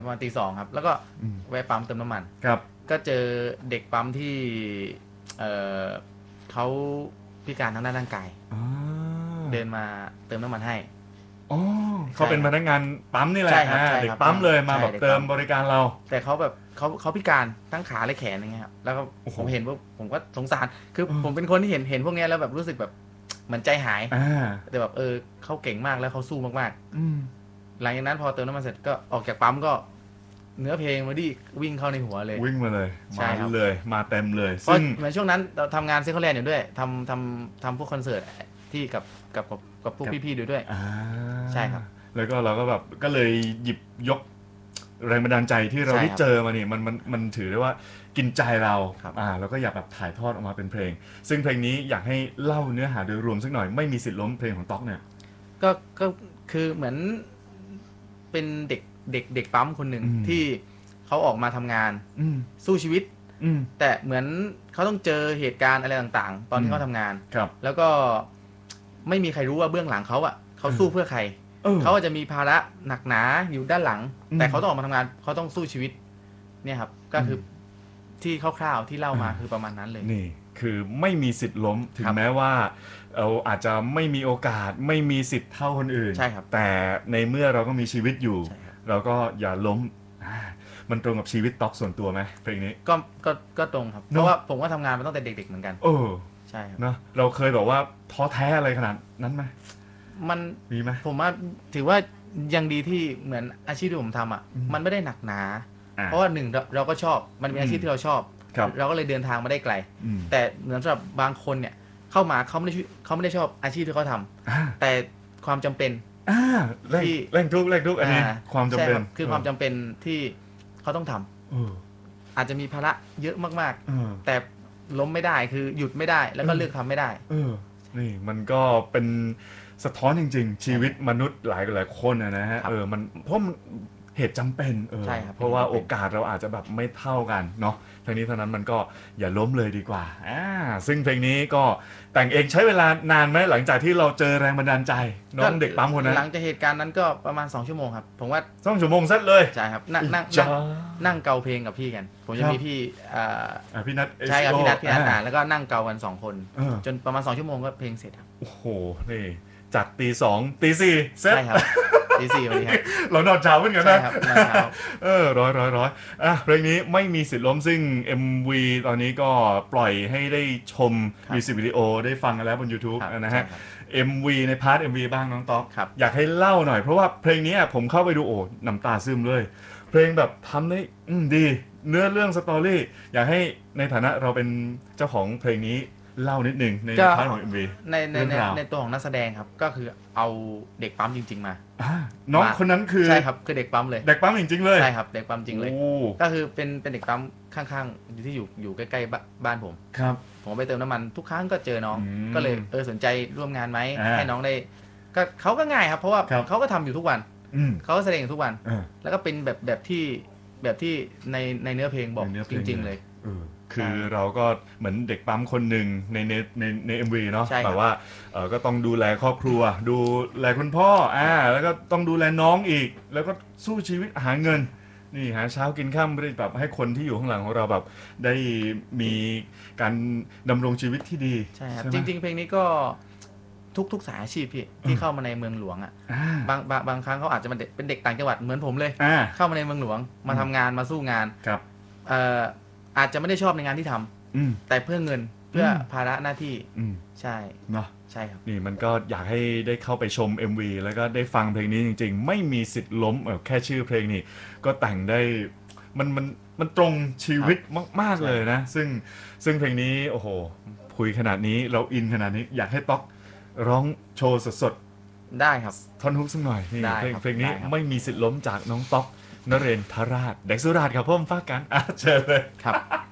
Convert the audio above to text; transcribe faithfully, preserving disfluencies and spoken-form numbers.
ประมาณตีสองครับแล้วก็แวะปั๊มเติมน้ำมันครับก็เจอเด็กปั๊มที่เออเขาพิการทางด้านร่างกายเดินมาเติมน้ำมันให้อ๋อเขาเป็นพนักงานปั๊มนี่แหละเด็กปั๊มเลยมาแบบเติมบริการเราแต่เขาแบบเขาเขาพิการทั้งขาและแขนอย่างเงี้ยครับแล้วก็ผมเห็นว่าผมก็สงสารคือผมเป็นคนที่เห็นเห็นพวกนี้แล้วแบบรู้สึกแบบเหมือนใจหายแต่แบบเออเขาเก่งมากแล้วเขาสู้มากๆหลังจากนั้นพอเติมน้ำมันเสร็จก็ออกจากปั๊มก็เนื้อเพลงมาดิวิ่งเข้าในหัวเลยวิ่งมาเลยมาเลยมาเต็มเลยซึ่งเหมือนช่วงนั้นเราทำงานเซ็นทรัลแลนด์อยู่ด้วยทำทำทำพวกคอนเสิร์ตที่กับกับกับพวกพี่ๆดูด้วยใช่ครับแล้วก็เราก็แบบก็เลยหยิบยกแรงบันดาลใจที่เราได้เจอมาเนี่ยมันมันมันถือได้ว่ากินใจเราอ่าแล้วก็อยากแบบถ่ายทอดออกมาเป็นเพลงซึ่งเพลงนี้อยากให้เล่าเนื้อหาโดยรวมสักหน่อยไม่มีสิทธิ์ล้มเพลงของต๊อกเนี่ยก็ก็คือเหมือนเป็นเด็กเด็กเด็กปั๊มคนหนึ่งที่เขาออกมาทำงานสู้ชีวิตแต่เหมือนเขาต้องเจอเหตุการณ์อะไรต่างๆตอนที่เขาทำงานแล้วก็ไม่มีใครรู้ว่าเบื้องหลังเขาอ่ะเขาสู้เพื่อใครเขาอาจจะมีภาระหนักหนาอยู่ด้านหลังแต่เขาต้องออกมาทำงานเขาต้องสู้ชีวิตเนี่ยครับก็คือที่คร่าวๆที่เล่ามาคือประมาณนั้นเลยนี่คือไม่มีสิทธิ์ล้มถึงแม้ว่าเราอาจจะไม่มีโอกาสไม่มีสิทธิ์เท่าคนอื่นใช่ครับแต่ในเมื่อเราก็มีชีวิตอยู่เราก็อย่าล้มมันตรงกับชีวิตต๊อกส่วนตัวไหมเพลงนี้ก็ก็ก็ตรงครับเพราะว่าผมก็ทำงานมาตั้งแต่เด็กๆเหมือนกันเออใช่ครับเนาะเราเคยบอกว่าท้อแท้อะไรขนาดนั้นไหมมันมีไหมผมว่าถือว่ายังดีที่เหมือนอาชีพที่ผมทำอ่ะมันไม่ได้หนักหนาเพราะว่าหนึ่งเราเราก็ชอบมันเป็นอาชีพที่เราชอบเราก็เลยเดินทางมาได้ไกลแต่เหมือนสำหรับบางคนเนี่ยเข้ามาเขาไม่ได้เขาไม่ได้ชอบอาชีพที่เขาทำแต่ความจำเป็นที่แรงทุกแรงทุกอันนี้ความจำเป็นคือความจำเป็นที่เขาต้องทำอาจจะมีภาระเยอะมากๆแต่ล้มไม่ได้คือหยุดไม่ได้แล้วก็เลือกทำไม่ได้นี่มันก็เป็นสะท้อนจริงๆชีวิตมนุษย์หลายหลายคนนะฮะเออมันเพราะมันเหตุจำเป็นเออเพราะว่าโอกาสเราอาจจะแบบไม่เท่ากันเนาะทั้งนี้เท่านั้นมันก็อย่าล้มเลยดีกว่าอ่าซึ่งเพลงนี้ก็แต่งเองใช้เวลานานไหมหลังจากที่เราเจอแรงบันดาลใจน้องเด็กปั๊มคนนั้นหลังจากเหตุการณ์นั้นก็ประมาณสองชั่วโมงครับผมว่าสองชั่วโมงเสร็จเลยใช่ครับนั่งนั่งนั่งเกาเพลงกับพี่กันผมจะมีพี่อ่าพี่นัทใช่ครับพี่นัทพี่นัทแล้วก็นั่งเกากันสองคนจนประมาณสองชั่วโมงก็เพลงเสร็จครับโอ้โหนี่จากตีสองตีสี่เสร็จใช่ครับตีสี่วันนี้ครับเรานอนเช้าเหมือนกันนะเออร้อยร้อยร้อยอ่ะเพลงนี้ไม่มีสิทธิ์ล้มซึ่ง เอ็ม วี ตอนนี้ก็ปล่อยให้ได้ชมมิวสิกวิดีโอได้ฟังกันแล้วบน YouTube นะฮะ เอ็ม วี ในพาร์ท เอ็ม วี บ้างน้องต๊อกอยากให้เล่าหน่อยเพราะว่าเพลงนี้ผมเข้าไปดูโอ้น้ำตาซึมเลยเพลงแบบทำได้ดีเนื้อเรื่องสตอรี่อยากให้ในฐานะเราเป็นเจ้าของเพลงนี้เล่านิดนึงในพาร์ทของ เอ็ม วีในในในตัวของนักแสดงครับก็คือเอาเด็กปั๊มจริงๆมาน้องคนนั้นคือใช่ครับคือเด็กปั๊มเลยเด็กปั๊มจริงๆเลยใช่ครับเด็กปั๊มจริงเลยก็คือเป็นเป็นเด็กปั๊มข้างๆที่อยู่อยู่ใกล้ๆบ้านผมครับผมไปเติมน้ำมันทุกครั้งก็เจอน้องก็เลยเออสนใจร่วมงานไหมให้น้องได้ก็เขาก็ง่ายครับเพราะว่าเขาก็ทำอยู่ทุกวันเขาก็แสดงอยู่ทุกวันแล้วก็เป็นแบบแบบที่แบบที่ในในเนื้อเพลงบอกจริงๆเลยคือเราก็เหมือนเด็กปั๊มคนหนึ่งในในในใน เอ็ม วี เนาะแบบว่าเออก็ต้องดูแลครอบครัวดูแลคุณพ่ออ่าแล้วก็ต้องดูแลน้องอีกแล้วก็สู้ชีวิตหาเงินนี่หาเช้ากินค่ำเพื่อแบบให้คนที่อยู่ข้างหลังของเราแบบได้มีการดำรงชีวิตที่ดีใช่ครับจริงๆเพลงนี้ก็ทุกทุกสายอาชีพพี่ที่เข้ามาในเมืองหลวงอ่ะบางบางบางครั้งเขาอาจจะเป็นเด็กต่างจังหวัดเหมือนผมเลยเข้ามาในเมืองหลวงมาทำงานมาสู้งานครับเอ่ออาจจะไม่ได้ชอบในงานที่ทำแต่เพื่อเงินเพื่อภาระหน้าที่ใช่เนาะใช่ครับนี่มันก็อยากให้ได้เข้าไปชม เอ็ม วี แล้วก็ได้ฟังเพลงนี้จริงๆไม่มีสิทธิ์ล้มแค่ชื่อเพลงนี่ก็แต่งได้มันมันมันตรงชีวิตมากๆเลยนะซึ่งซึ่งเพลงนี้โอ้โหคุยขนาดนี้เราอินขนาดนี้อยากให้ต๊อกร้องโชว์สดๆได้ครับท่อนฮุกสักหน่อยนี่เพลงเพลงนี้ไม่มีสิทธิ์ล้มจากน้องต๊อกนเรนทราชเด็กสุราษฎร์ครับพ่อมฟ้ากันอ่ะเชิญเลยครับ